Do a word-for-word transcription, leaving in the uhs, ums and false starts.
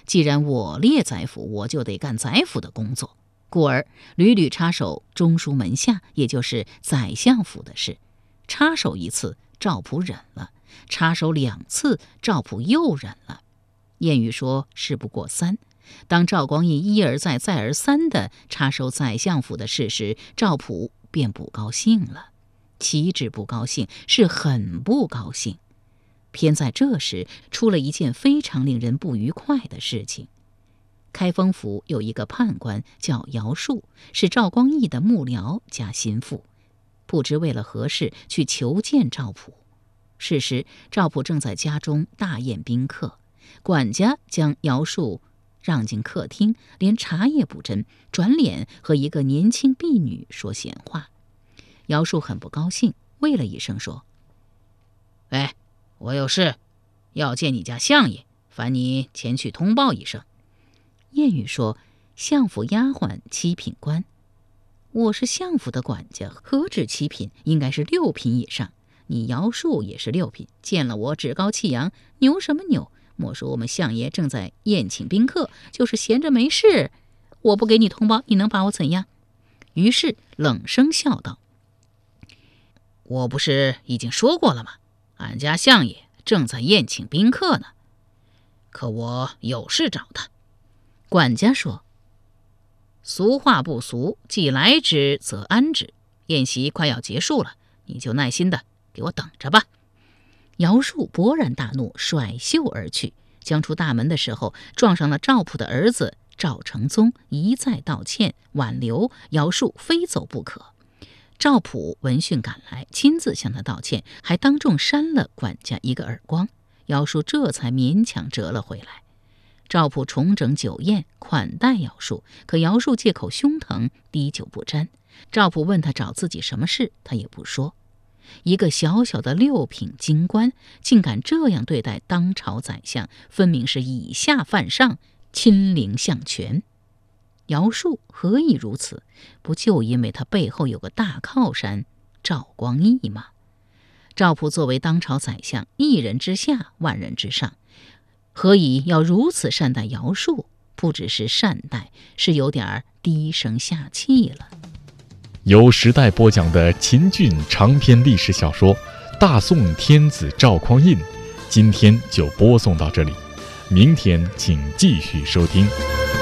既然我列宰府，我就得干宰府的工作，故而屡屡插手中书门下，也就是宰相府的事。插手一次，赵普忍了；插手两次，赵普又忍了。谚语说事不过三，当赵光义一而再再而三地插手宰相府的事时，赵普便不高兴了。岂止不高兴，是很不高兴。偏在这时出了一件非常令人不愉快的事情。开封府有一个判官叫姚树，是赵光义的幕僚加心腹，不知为了何事去求见赵普。是时赵普正在家中大宴宾客，管家将姚树让进客厅，连茶也不斟，转脸和一个年轻婢女说闲话。姚树很不高兴，喂了一声说：哎，我有事要见你家相爷，烦你前去通报一声。谚语说相府丫鬟七品官，我是相府的管家，何止七品，应该是六品以上。你姚树也是六品，见了我趾高气扬，牛什么牛？莫说我们相爷正在宴请宾客，就是闲着没事，我不给你通报，你能把我怎样？于是冷声笑道：我不是已经说过了吗？俺家相爷正在宴请宾客呢，可我有事找他。管家说：俗话不俗，既来之则安之，宴席快要结束了，你就耐心的给我等着吧。姚树勃然大怒，甩袖而去。将出大门的时候，撞上了赵普的儿子赵承宗，一再道歉挽留，姚树非走不可。赵普闻讯赶来，亲自向他道歉，还当众扇了管家一个耳光。姚树这才勉强折了回来。赵普重整酒宴，款待姚树，可姚树借口胸疼，滴酒不沾。赵普问他找自己什么事，他也不说。一个小小的六品京官，竟敢这样对待当朝宰相，分明是以下犯上，亲临相权。姚树何以如此？不就因为他背后有个大靠山赵光义吗？赵普作为当朝宰相，一人之下，万人之上，何以要如此善待姚树？不只是善待，是有点低声下气了。 由时代播讲的秦俊长篇历史小说《大宋天子赵匡胤》，今天就播送到这里，明天请继续收听。